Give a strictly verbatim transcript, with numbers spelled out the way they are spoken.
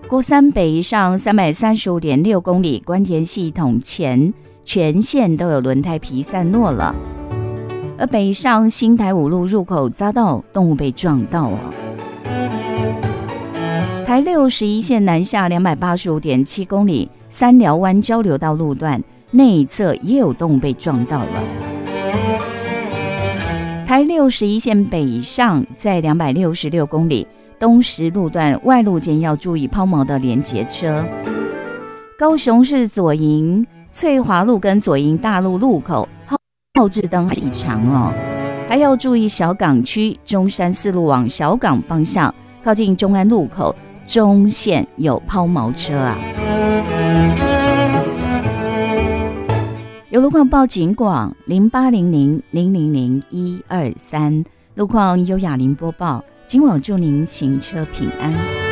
国三北上三百三十五点六公里，关田系统前全线都有轮胎皮散落了。而北上新台五路入口匝道动物被撞到哦。台六十一线南下两百八十五点七公里，三寮湾交流道路段内侧也有动物被撞到了。台六十一线北上在两百六十六公里，东石路段外路间要注意抛锚的连结车。高雄市左营翠华路跟左营大路路口后置灯异常哦，还要注意小港区中山四路往小港方向，靠近中安路口中线有抛锚车啊。有路况报警广零八零零零零零一二三，路况优雅林播报，今晚祝您行车平安。